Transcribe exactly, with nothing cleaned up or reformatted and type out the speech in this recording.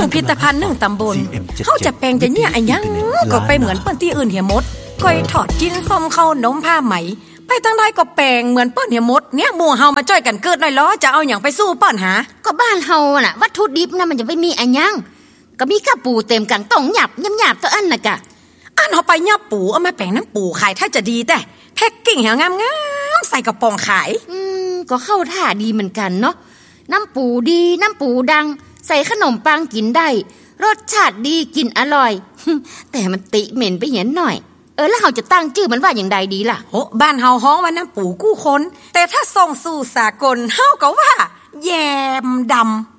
งพิพิธภัณฑ์หนึ่งตำบลเฮาจะแปลงจะเนี่ยอันยังก็ไปเหมือนเปิ้นที่อื่นเหียหมดก้อยทอดกินส้มข้าวนมผ้าไหมไปทางใดก็แปลงเหมือนเปิ้นเหียหมดเนี่ยหมู่เฮามาจ้อยกันเกิดหน่อยล้อจะเอาหยังไปสู้เปิ้นหาก็บ้านเฮาน่ะวัตถุดิบน่ะมันจะไม่มีอันยังก็มีกระปูเต็มกันต้องหยับหยับๆตัวอันน่ะกะอันเฮาไปยับปูเอามาแปลงน้ำปูขายถ้าจะดีแต่แพ็คกิ้งแหวงามๆใส่กระป๋องขายอืมก็เข้าท่าดีเหมือนกันเนาะน้ำปูดีน้ำปูดังใส่ขนมปังกินได้รสชาติดีกินอร่อยแต่มันติเหม็นไปเหียนหน่อยเออแล้วเฮาจะตั้งชื่อมันว่าอย่างใดดีล่ะโหบ้านเฮาฮ้องว่าน้ำปูกู้คนแต่ถ้าส่งสู่สากลเฮาก็ว่าแยมดำ